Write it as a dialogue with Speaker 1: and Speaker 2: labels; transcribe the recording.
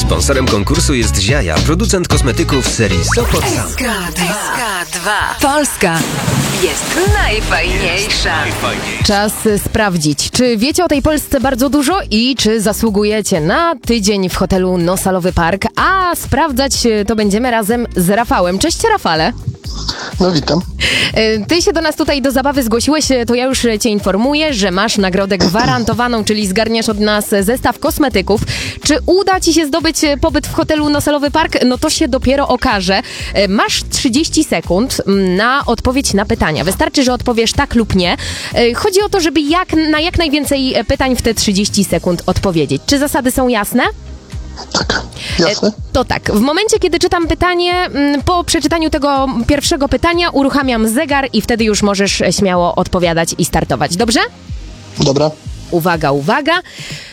Speaker 1: Sponsorem konkursu jest Ziaja, producent kosmetyków serii Sopot Sam.
Speaker 2: SK2. Polska jest najfajniejsza.
Speaker 3: Czas sprawdzić, czy wiecie o tej Polsce bardzo dużo i czy zasługujecie na tydzień w hotelu Nosalowy Park, a sprawdzać to będziemy razem z Rafałem. Cześć Rafale.
Speaker 4: No witam.
Speaker 3: Ty się do nas tutaj do zabawy zgłosiłeś, to ja już cię informuję, że masz nagrodę gwarantowaną, czyli zgarniasz od nas zestaw kosmetyków. Czy uda ci się zdobyć pobyt w hotelu Nosalowy Park? No to się dopiero okaże. Masz 30 sekund na odpowiedź na pytania. Wystarczy, że odpowiesz tak lub nie. Chodzi o to, żeby jak najwięcej pytań w te 30 sekund odpowiedzieć. Czy zasady są jasne?
Speaker 4: Tak, jasne.
Speaker 3: To tak, w momencie, kiedy czytam pytanie, po przeczytaniu tego pierwszego pytania uruchamiam zegar i wtedy już możesz śmiało odpowiadać i startować. Dobrze?
Speaker 4: Dobra.
Speaker 3: Uwaga, uwaga.